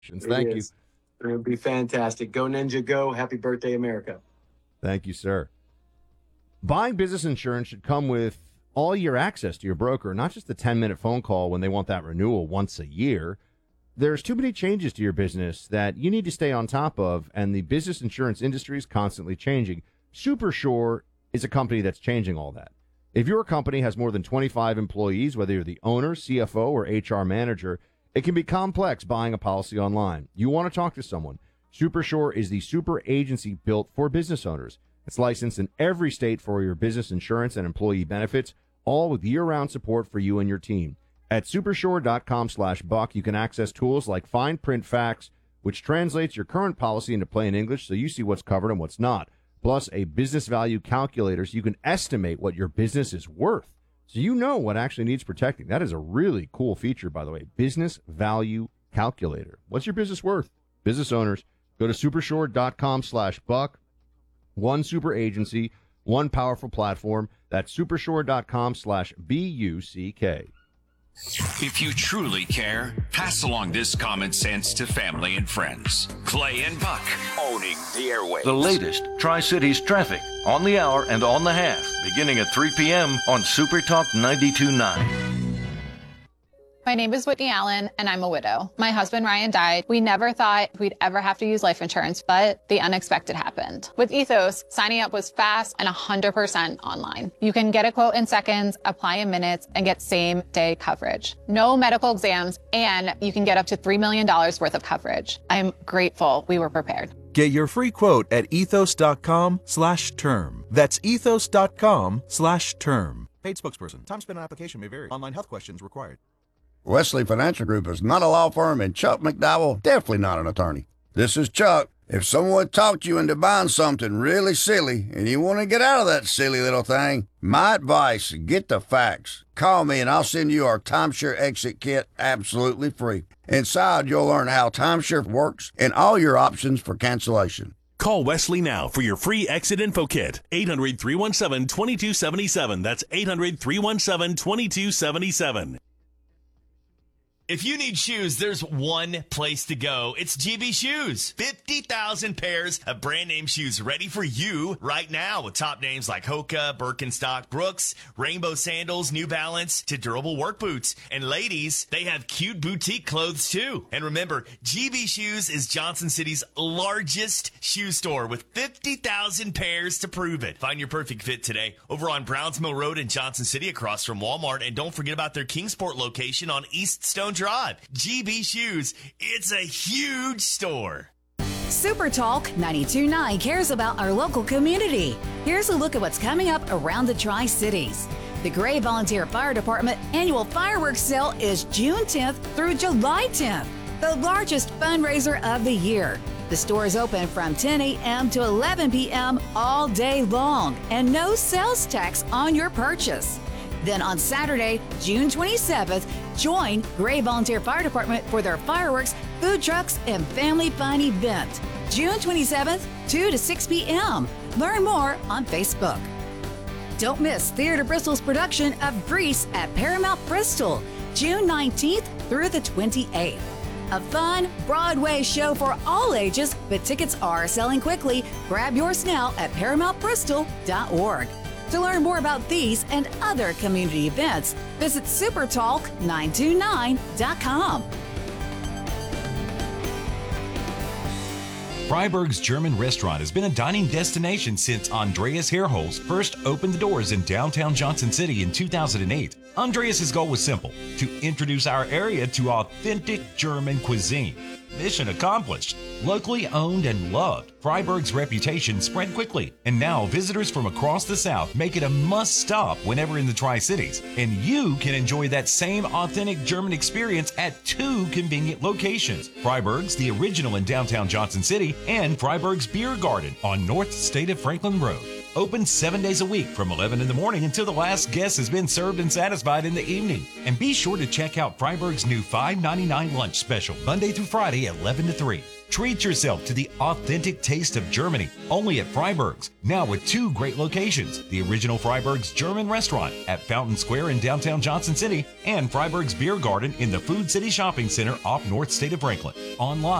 Thank you. It would be fantastic. Go Ninja, go. Happy birthday, America. Thank you, sir. Buying business insurance should come with all year access to your broker, not just a 10-minute phone call when they want that renewal once a year. There's too many changes to your business that you need to stay on top of, and the business insurance industry is constantly changing. SuperSure is a company that's changing all that. If your company has more than 25 employees, whether you're the owner, CFO, or HR manager, it can be complex buying a policy online. You want to talk to someone. SuperSure is the super agency built for business owners. It's licensed in every state for your business insurance and employee benefits, all with year-round support for you and your team. At supersure.com/buck, you can access tools like Fine Print Facts, which translates your current policy into plain English so you see what's covered and what's not. Plus, a business value calculator so you can estimate what your business is worth, so you know what actually needs protecting. That is a really cool feature, by the way. Business value calculator. What's your business worth? Business owners, go to supersure.com/buck. One super agency, one powerful platform. That's supersure.com/BUCK. If you truly care, pass along this common sense to family and friends. Clay and Buck, owning the airwaves. The latest Tri-Cities traffic on the hour and on the half, beginning at 3 p.m. on Super Talk 92.9. My name is Whitney Allen, and I'm a widow. My husband, Ryan, died. We never thought we'd ever have to use life insurance, but the unexpected happened. With Ethos, signing up was fast and 100% online. You can get a quote in seconds, apply in minutes, and get same-day coverage. No medical exams, and you can get up to $3 million worth of coverage. I'm grateful we were prepared. Get your free quote at ethos.com/term. That's ethos.com/term. Paid spokesperson. Time spent on application may vary. Online health questions required. Wesley Financial Group is not a law firm, and Chuck McDowell definitely not an attorney. This is Chuck. If someone talked you into buying something really silly and you want to get out of that silly little thing, my advice, get the facts. Call me and I'll send you our timeshare exit kit absolutely free. Inside, you'll learn how timeshare works and all your options for cancellation. Call Wesley now for your free exit info kit. 800-317-2277. That's 800-317-2277. If you need shoes, there's one place to go. It's GB Shoes. 50,000 pairs of brand name shoes ready for you right now with top names like Hoka, Birkenstock, Brooks, Rainbow Sandals, New Balance, to durable work boots. And ladies, they have cute boutique clothes too. And remember, GB Shoes is Johnson City's largest shoe store with 50,000 pairs to prove it. Find your perfect fit today over on Browns Mill Road in Johnson City across from Walmart. And don't forget about their Kingsport location on East Stone Drive. GB Shoes, it's a huge store. Super Talk 92.9 cares about our local community. Here's a look at what's coming up around the Tri-Cities. The Gray Volunteer Fire Department annual fireworks sale is June 10th through July 10th, the largest fundraiser of the year. The store is open from 10 a.m. to 11 p.m. all day long, and no sales tax on your purchase. Then on Saturday, June 27th, join Gray Volunteer Fire Department for their fireworks, food trucks, and family fun event. June 27th, 2 to 6 p.m. Learn more on Facebook. Don't miss Theater Bristol's production of Grease at Paramount Bristol, June 19th through the 28th. A fun Broadway show for all ages, but tickets are selling quickly. Grab yours now at ParamountBristol.org. To learn more about these and other community events, visit supertalk929.com. Freiberg's German Restaurant has been a dining destination since Andreas Herholz first opened the doors in downtown Johnson City in 2008. Andreas' goal was simple: to introduce our area to authentic German cuisine. Mission accomplished. Locally owned and loved, Freiberg's reputation spread quickly, and now visitors from across the South make it a must-stop whenever in the Tri-Cities. And you can enjoy that same authentic German experience at two convenient locations: Freiberg's, the original in downtown Johnson City, and Freiberg's Beer Garden on North State of Franklin Road. Open 7 days a week from 11 in the morning until the last guest has been served and satisfied in the evening. And be sure to check out Freiberg's new $5.99 lunch special, Monday through Friday at 11 to 3. Treat yourself to the authentic taste of Germany, only at Freiberg's. Now with 2 great locations, the original Freiberg's German restaurant at Fountain Square in downtown Johnson City and Freiberg's Beer Garden in the Food City Shopping Center off North State of Franklin. Online